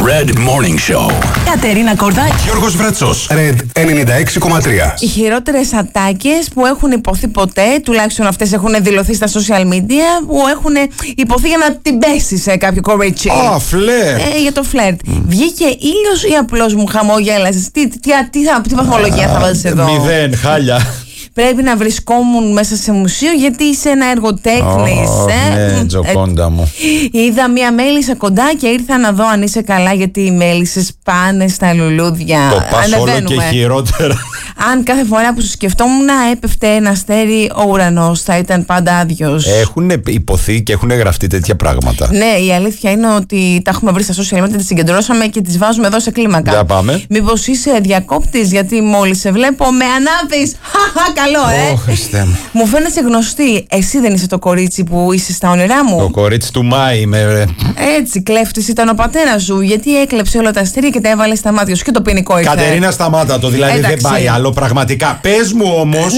Red Morning Show. Κατερίνα Κορδάκη. Γιώργος Βρέτσος. Red 96,3. Οι χειρότερες ατάκες που έχουν υποθεί ποτέ, τουλάχιστον αυτές έχουν δηλωθεί στα social media, που έχουν υποθεί για να την πέσει σε κάποιο κορίτσι. Φλερτ. Για το φλερτ. Βγήκε ήλιος ή απλώς μου χαμόγελασες? Τι βαθμολογία θα βάζεις εδώ? 0, χάλια. Πρέπει να βρισκόμουν μέσα σε μουσείο γιατί είσαι ένα έργο τέχνης. Ναι, Τζοκόντα μου. Είδα μία μέλισσα κοντά και ήρθα να δω αν είσαι καλά, γιατί οι μέλισσες πάνε στα λουλούδια. Το πας όλο και χειρότερα. Αν κάθε φορά που σου σκεφτόμουν έπεφτε ένα αστέρι, ο ουρανός θα ήταν πάντα άδειος. Έχουν υποθεί και έχουν γραφτεί τέτοια πράγματα. Ναι, η αλήθεια είναι ότι τα έχουμε βρει στα social media, τις συγκεντρώσαμε και τις βάζουμε εδώ σε κλίμακα. Για πάμε. Μήπως είσαι διακόπτης, γιατί μόλις σε βλέπω με ανάπεις? Καλό, Χριστέ μου. Μου φαίνεσαι γνωστή. Εσύ δεν είσαι το κορίτσι που είσαι στα όνειρά μου? Το κορίτσι του Μάη είμαι. Έτσι, κλέφτης ήταν ο πατέρας σου, γιατί έκλεψε όλα τα αστέρια και τα έβαλε στα μάτια σου και το ποινικό ήρθε. Κατερίνα, σταμάτα το, δηλαδή Εντάξει. δεν πάει άλλο. Πραγματικά. Πες μου όμως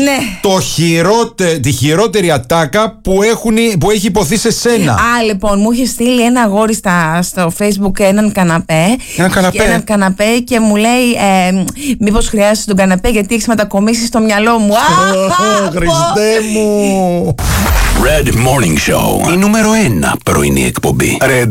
τη χειρότερη ατάκα που έχει υποθεί σε σένα. Λοιπόν, μου είχε στείλει ένα αγόρι στο Facebook έναν καναπέ. Έναν καναπέ και μου λέει μήπως χρειάζεσαι τον καναπέ γιατί έχεις μετακομίσει στο μυαλό μου. Χριστέ μου. Red Morning Show. Η νούμερο 1 πρωινή εκπομπή. Red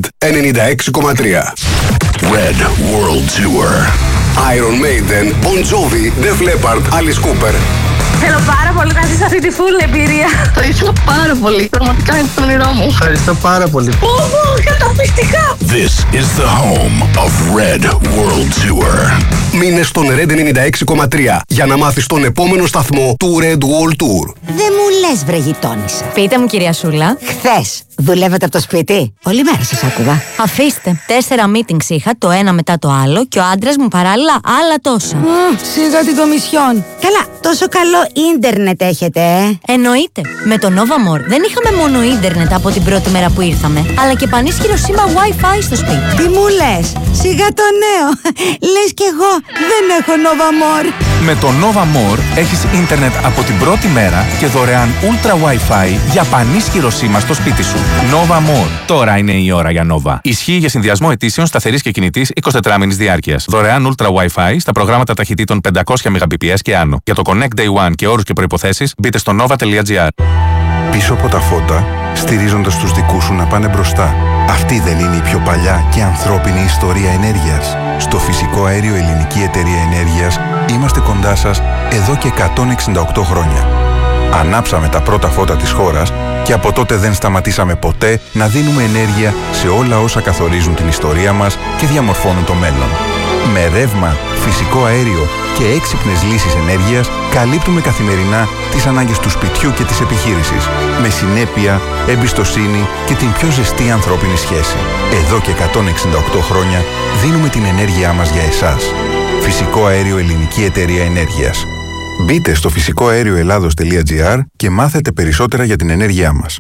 96,3. Red World Tour. Iron Maiden, Bon Jovi, Def Leppard, Alice Cooper. Θέλω πάρα πολύ να ζήσω αυτή τη full εμπειρία. Το ήθελα πάρα πολύ. Πραγματικά είναι το όνειρό μου. Ευχαριστώ πάρα πολύ. Καταπληκτικά. This is the home of Red World Tour. Μείνε στον Red 96,3 για να μάθεις τον επόμενο σταθμό του Red World Tour. Δεν μου λες, βρε γειτόνισσα. Πείτε μου, κυρία Σούλα. Χθες δουλεύετε από το σπίτι? Όλη μέρα σας άκουγα. Αφήστε. 4 meetings είχα, το ένα μετά το άλλο, και ο άντρας μου παράλληλα άλλα τόσα. Σιγά την Κομισιόν. Καλά, τόσο καλό ίντερνετ έχετε, Εννοείται. Με το Nova More δεν είχαμε μόνο ίντερνετ από την πρώτη μέρα που ήρθαμε, αλλά και πανίσχυρο σήμα Wi-Fi στο σπίτι. Τι μου λες? Σιγά το νέο. Λες κι εγώ δεν έχω Nova More. Με το Nova More έχεις ίντερνετ από την πρώτη μέρα και δωρεάν Ultra Wi-Fi για πανίσχυρο σήμα στο σπίτι σου. Nova More. Τώρα είναι η ώρα για Nova. Ισχύει για συνδυασμό ετήσεων σταθερής και κινητής 24 μήνης διάρκειας. Δωρεάν Ultra Wi-Fi στα προγράμματα ταχυτήτων 500 Mbps και άνω. Για το Connect Day One και όρους και προϋποθέσεις μπείτε στο nova.gr. Πίσω από τα φώτα, στηρίζοντας τους δικούς σου να πάνε μπροστά. Αυτή δεν είναι η πιο παλιά και ανθρώπινη ιστορία ενέργειας? Στο Φυσικό Αέριο Ελληνική Εταιρεία Ενέργειας είμαστε κοντά σας εδώ και 168 χρόνια. Ανάψαμε τα πρώτα φώτα της χώρας και από τότε δεν σταματήσαμε ποτέ να δίνουμε ενέργεια σε όλα όσα καθορίζουν την ιστορία μας και διαμορφώνουν το μέλλον. Με ρεύμα, φυσικό αέριο και έξυπνες λύσεις ενέργειας καλύπτουμε καθημερινά τις ανάγκες του σπιτιού και της επιχείρησης. Με συνέπεια, εμπιστοσύνη και την πιο ζεστή ανθρώπινη σχέση. Εδώ και 168 χρόνια δίνουμε την ενέργειά μας για εσάς. Φυσικό Αέριο Ελληνική Εταιρεία Ενέργειας. Μπείτε στο φυσικοαέρioελλάδος.gr και μάθετε περισσότερα για την ενέργειά μας.